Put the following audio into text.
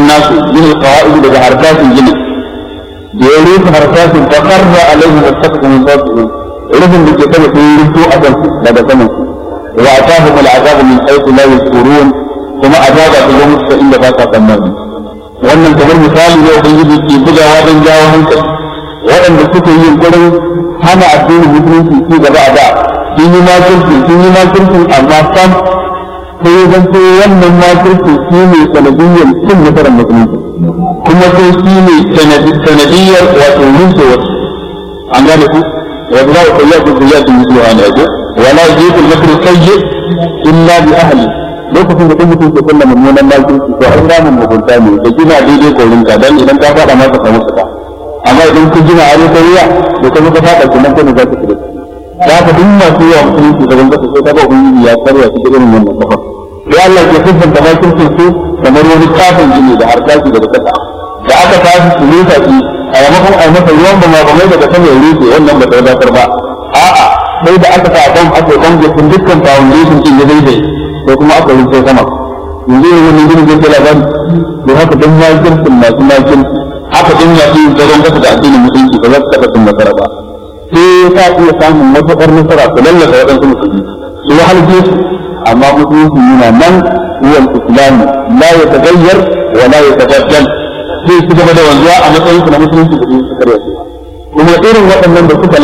nasu min al-qawa'id daga harkatin gini da ya rufe harkatin fa qarra alaihi wasaqu min fawqihi rufin da ke sama sun rufe a kan daga saman wa atahum al-azab min haythu la yashurun kuma azaba ta zo musu inda ba sa tsammani. Wannan kamar misali ne ubangiji ke bugawa don jawo hankali waɗanda suka yi yunkurin hana addinin musulunci ci gaba a da sun yi makirci amma sam sai zanto wannan makirci shi ne sanadiyyar cin nasarar musulunci kuma sai shi ne sanadiyyar wato rufe wasu an gane ku wanda za a kalla ku zuriya sun mutu a ne wala yajibu al-makru sayyi illa bi ahli lokacin da mutum ke kulla mummunan makirci to an ramin mugunta ne da gina daidai korinka dan idan ka faɗa masa ka musu ka amma idan kun gina a ta riya da kuma ka faɗa kuma kai ne za ka kire za ka duk masu yawan musulunci da ganga sai ka ga ubangiji ya karya su irin wannan kafa sai Allah ke siffanta makircin su kamar wani kafin gini da harkaci daga kasa da aka tashi su rusa shi a yamakon a masa ruwan ba ma mai daga sama ya rufe wannan ba ta wadatar ba a'a sai da aka sa ban aka bangatin dukkan foundation din ya daidai sai kuma aka rufe sama yanzu ne wani gini zai labari da haka don makircin masu makirci haka din ya yi zaron kasa da addinin musulunci ba za su taɓa cin nasara ba sai ka iya samun matuƙar nasara su lallata waɗansu musulmi su wahalce su amma musulunci yana nan ruwan islami la ya tagayyar wa la ya tabaddal sai su gaba da wanzuwa a matsayin su na musulunci da su karya su kuma irin waɗannan da suka